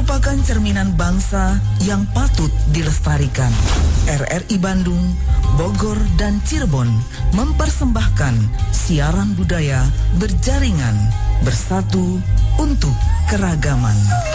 merupakan cerminan bangsa yang patut dilestarikan. RRI Bandung, Bogor, dan Cirebon mempersembahkan siaran budaya berjaringan, bersatu untuk keragaman.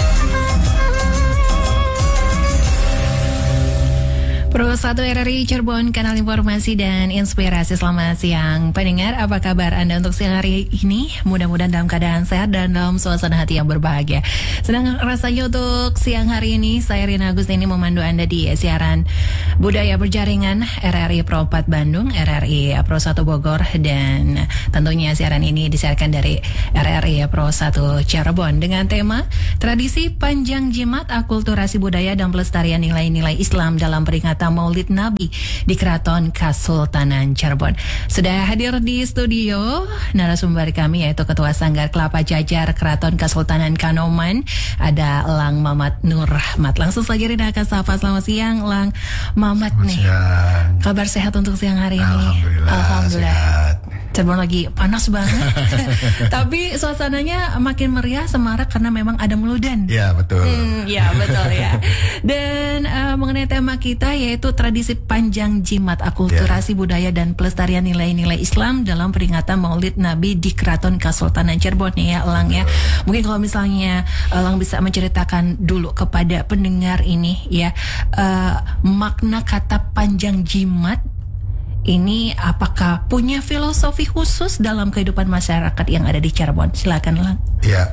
Pro 1 RRI Cirebon, kanal informasi dan inspirasi. Selamat siang pendengar, apa kabar Anda untuk siang hari ini? Mudah-mudahan dalam keadaan sehat dan dalam suasana hati yang berbahagia. Senang rasanya untuk siang hari ini saya Rina Agustini memandu Anda di siaran budaya berjaringan RRI Pro 4 Bandung, RRI Pro 1 Bogor, dan tentunya siaran ini disiarkan dari RRI Pro 1 Cirebon dengan tema Tradisi Panjang Jimat, Akulturasi Budaya dan Pelestarian Nilai-Nilai Islam dalam Peringatan Maulid Nabi di Keraton Kasultanan Cirebon. Sudah hadir di studio narasumber kami yaitu Ketua Sanggar Kelapa Jajar Keraton Kasultanan Kanoman, ada Lang Mamat Nur Rahmat. Langsung saja Rina akan sapa. Selamat siang Lang Mamat nih. Siang. Kabar sehat untuk siang hari ini? Alhamdulillah. Sehat. Cirebon lagi panas banget. Tapi suasananya makin meriah, semarak karena memang ada meludan. Ya betul. Ya betul ya. Dan mengenai tema kita yaitu tradisi panjang jimat, akulturasi budaya dan pelestarian nilai-nilai Islam dalam peringatan Maulid Nabi di Keraton Kasultanan Cirebon ya Lang ya. Mungkin kalau misalnya Lang bisa menceritakan dulu kepada pendengar ini ya, makna kata panjang jimat ini apakah punya filosofi khusus dalam kehidupan masyarakat yang ada di Cirebon? Silakan Lang. Ya,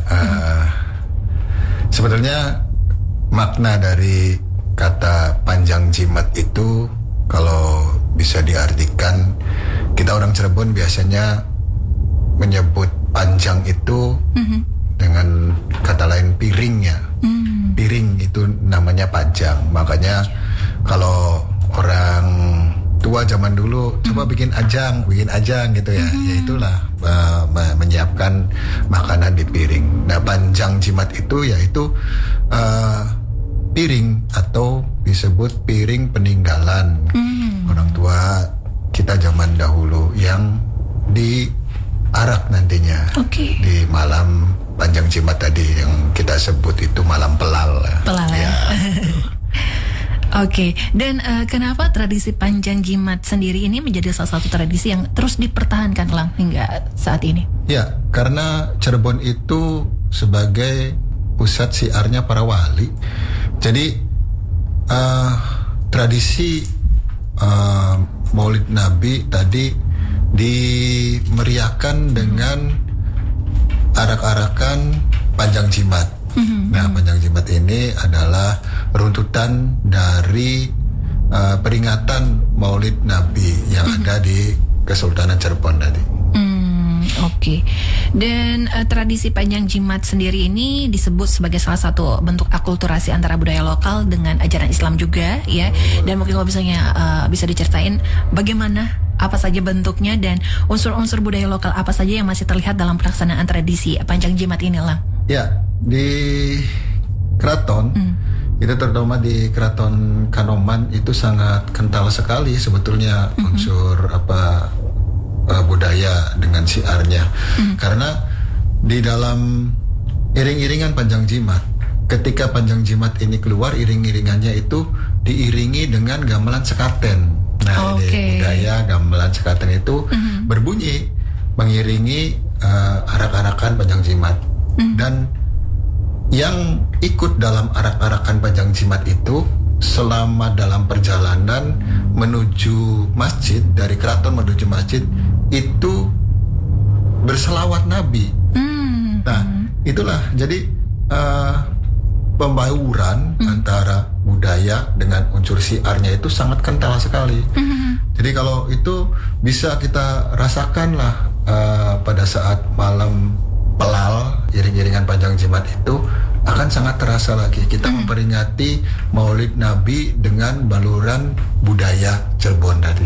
sebetulnya makna dari kata panjang jimat itu kalau bisa diartikan, kita orang Cirebon biasanya menyebut panjang itu dengan kata lain piring ya. Piring itu namanya panjang. Makanya kalau orang tua zaman dulu coba bikin ajang gitu ya, ya itulah menyiapkan makanan di piring. Nah, panjang jimat itu yaitu piring atau disebut piring peninggalan orang tua kita zaman dahulu yang diarak nantinya di malam panjang jimat tadi yang kita sebut itu malam pelal. Pelal ya. Oke, dan kenapa tradisi panjang jimat sendiri ini menjadi salah satu tradisi yang terus dipertahankan Lang hingga saat ini? Ya, karena Cirebon itu sebagai pusat siarnya para wali. Jadi tradisi Maulid Nabi tadi dimeriahkan dengan arak-arakan panjang jimat. Nah, panjang jimat ini adalah runtutan dari peringatan Maulid Nabi yang ada di Kesultanan Cirebon tadi. Oke. Dan tradisi panjang jimat sendiri ini disebut sebagai salah satu bentuk akulturasi antara budaya lokal dengan ajaran Islam juga ya. Dan mungkin kalau misalnya bisa diceritain bagaimana, apa saja bentuknya dan unsur-unsur budaya lokal apa saja yang masih terlihat dalam pelaksanaan tradisi panjang jimat ini Lang? Ya, di keraton itu terutama di Keraton Kanoman itu sangat kental sekali sebetulnya unsur budaya dengan siarnya. Karena di dalam iring-iringan panjang jimat, ketika panjang jimat ini keluar, iring-iringannya itu diiringi dengan gamelan sekaten. Nah, di budaya gamelan sekaten itu berbunyi mengiringi arak-arakan panjang jimat. Dan yang ikut dalam arak-arakan panjang jimat itu selama dalam perjalanan menuju masjid, dari keraton menuju masjid itu berselawat Nabi. Nah, itulah jadi pembauran antara budaya dengan unsur siarnya itu sangat kental sekali. Jadi kalau itu bisa kita rasakan lah pada saat malam pelal, iring-iringan panjang jimat itu akan sangat terasa lagi. Kita memperingati Maulid Nabi dengan baluran budaya Cirebon tadi.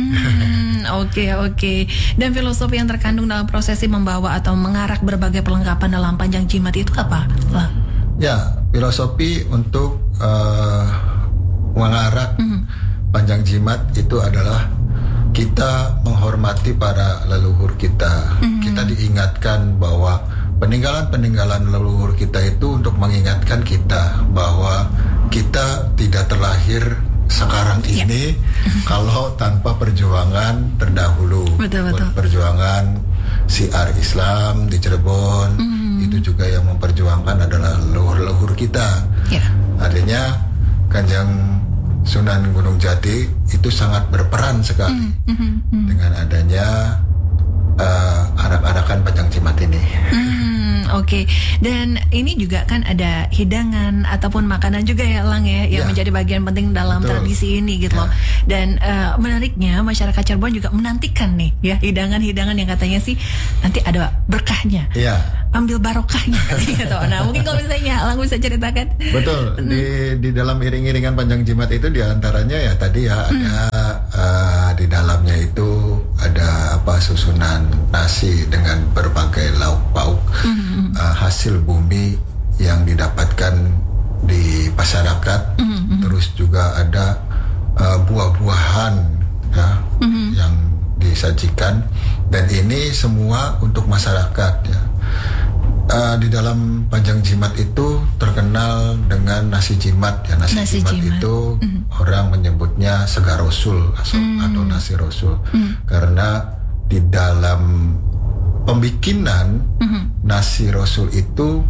Oke. Dan filosofi yang terkandung dalam prosesi membawa atau mengarak berbagai perlengkapan dalam panjang jimat itu apa? Ya, filosofi untuk mengarak panjang jimat itu adalah kita menghormati para leluhur kita. Kita diingatkan bahwa peninggalan-peninggalan leluhur kita itu untuk mengingatkan kita bahwa kita tidak terlahir sekarang ini kalau tanpa perjuangan terdahulu. Betul. Perjuangan siar Islam di Cirebon itu juga yang memperjuangkan adalah leluhur-leluhur kita. Artinya Kanjeng Sunan Gunung Jati itu sangat berperan sekali dengan adanya arak-arakan Panjang Jimat ini. Oke. Dan ini juga kan ada hidangan ataupun makanan juga ya Lang ya, yang menjadi bagian penting dalam tradisi ini gitu loh. Dan menariknya masyarakat Cirebon juga menantikan nih ya hidangan-hidangan yang katanya sih nanti ada berkahnya. Ambil barokahnya gitu. Nah, mungkin kalau misalnya Lang bisa ceritakan. Betul. Di dalam iring-iringan Panjang Jimat itu diantaranya ya tadi ya ada di dalamnya itu ada susunan nasi dengan berbagai lauk pauk hasil bumi yang didapatkan di masyarakat. Terus juga ada buah-buahan yang disajikan, dan ini semua untuk masyarakat ya. Di dalam Panjang Jimat itu terkenal dengan nasi jimat ya. Nasi jimat itu orang menyebutnya sega rosul atau nasi rosul karena di dalam pembikinan nasi rosul itu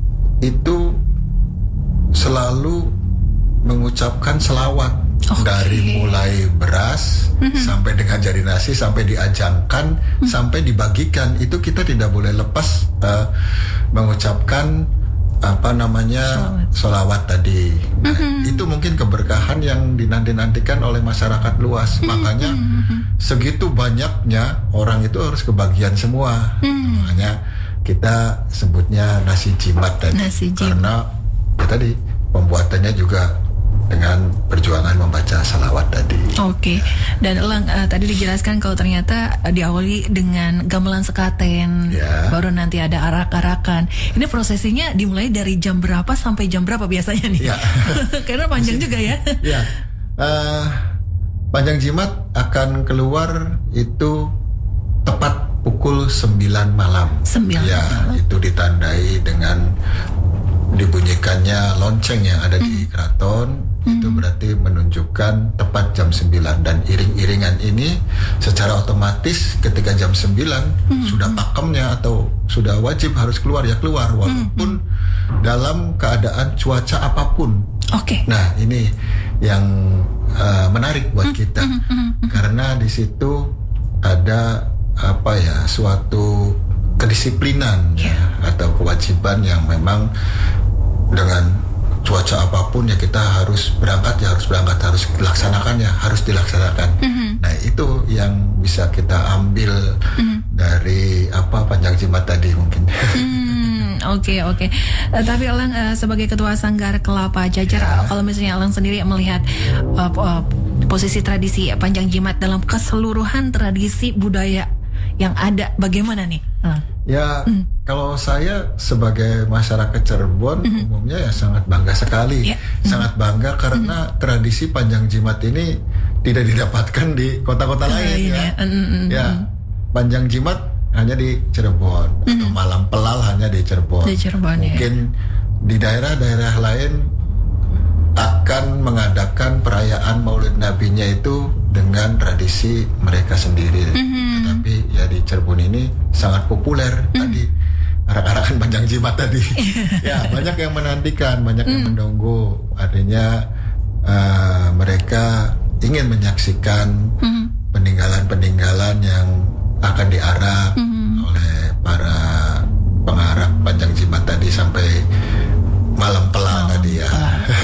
selalu mengucapkan selawat. Dari mulai beras sampai dengan jadi nasi, sampai diajangkan, sampai dibagikan, itu kita tidak boleh lepas mengucapkan sholawat tadi. Nah, itu mungkin keberkahan yang dinanti-nantikan oleh masyarakat luas. Makanya segitu banyaknya orang itu harus kebagian semua. Makanya kita sebutnya nasi jimat tadi. Karena ya tadi pembuatannya juga dengan perjuangan membaca salawat tadi. Oke. Dan Lang tadi dijelaskan kalau ternyata diawali dengan gamelan sekaten, baru nanti ada arak-arakan. Ini prosesinya dimulai dari jam berapa sampai jam berapa biasanya nih? Karena panjang juga ya. Panjang Jimat akan keluar itu tepat pukul 9 malam. 9 malam. Itu ditandai dengan dibunyikannya lonceng yang ada di keraton. Itu berarti menunjukkan tepat jam 9, dan iring-iringan ini secara otomatis ketika jam 9 sudah pakemnya atau sudah wajib harus keluar ya keluar, walaupun dalam keadaan cuaca apapun. Nah, ini yang menarik buat kita karena di situ ada suatu kedisiplinan atau kewajiban yang memang dengan cuaca apapun ya kita harus berangkat, harus dilaksanakan. Nah, itu yang bisa kita ambil dari Panjang Jimat tadi mungkin. Oke. Tapi Elang sebagai Ketua Sanggar Kelapa Jajar, kalau misalnya Elang sendiri melihat posisi tradisi Panjang Jimat dalam keseluruhan tradisi budaya yang ada, bagaimana nih? Kalau saya sebagai masyarakat Cirebon umumnya ya sangat bangga sekali. Sangat bangga karena tradisi Panjang Jimat ini tidak didapatkan di kota-kota lain ya. Panjang Jimat hanya di Cirebon, atau Malam Pelal hanya di Cirebon. Mungkin di daerah-daerah lain akan mengadakan perayaan Maulid Nabinya itu dengan tradisi mereka sendiri. Tetapi ya di Cirebon ini sangat populer tadi arak-arakan Panjang Jimat tadi. Ya, banyak yang menantikan, banyak yang menunggu. Artinya mereka ingin menyaksikan peninggalan-peninggalan yang akan diarak oleh para pengarak Panjang Jimat tadi sampai Malam Pelal tadi ya.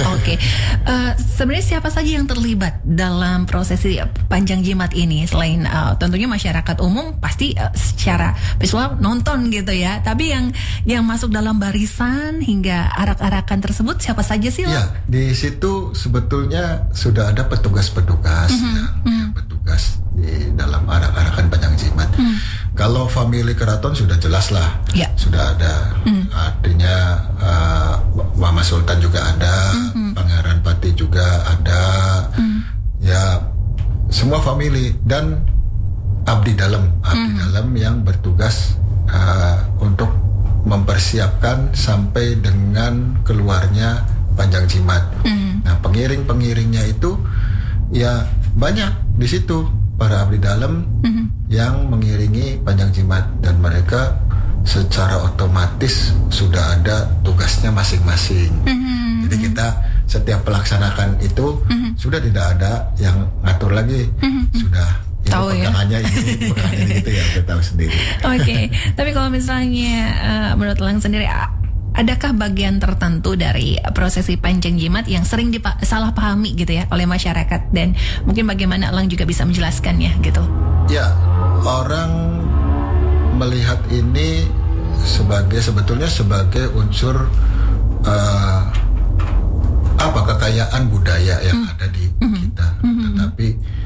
Sebenarnya siapa saja yang terlibat dalam prosesi Panjang Jimat ini selain tentunya masyarakat umum pasti secara visual nonton gitu ya. Tapi yang masuk dalam barisan hingga arak-arakan tersebut siapa saja sih? Di situ sebetulnya sudah ada petugas-petugas yang bertugas di dalam arak-arakan Panjang Jimat. Kalau famili keraton sudah jelas lah, sudah ada. Artinya Mama Sultan juga ada, Pangeran Pati juga ada, ya semua famili, dan abdi dalam yang bertugas untuk mempersiapkan sampai dengan keluarnya panjang jimat. Nah, pengiring-pengiringnya itu ya banyak di situ para abdi dalam yang mengiringi panjang jimat, dan mereka secara otomatis sudah ada tugasnya masing-masing. Jadi kita setiap pelaksanakan itu sudah tidak ada yang ngatur lagi, sudah tahu ya. Pegangannya ini gitu ya, kita tahu sendiri. Oke. Tapi kalau misalnya menurut Lang sendiri, adakah bagian tertentu dari prosesi panjang jimat yang sering salah pahami gitu ya oleh masyarakat, dan mungkin bagaimana Lang juga bisa menjelaskannya gitu? Ya, orang melihat ini sebetulnya sebagai unsur kekayaan budaya yang ada di kita, tetapi